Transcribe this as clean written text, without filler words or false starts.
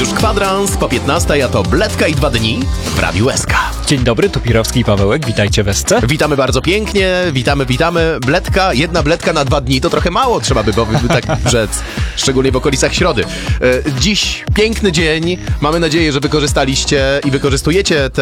Już kwadrans po 15, a to Bledka i 2 dni w Radiu SK. Dzień dobry, tu Pirowski i Pawełek, witajcie w SC. Witamy bardzo pięknie, witamy. Bledka, jedna bledka na 2 dni to trochę mało trzeba by tak rzec, szczególnie w okolicach środy. Dziś piękny dzień, mamy nadzieję, że wykorzystaliście i wykorzystujecie te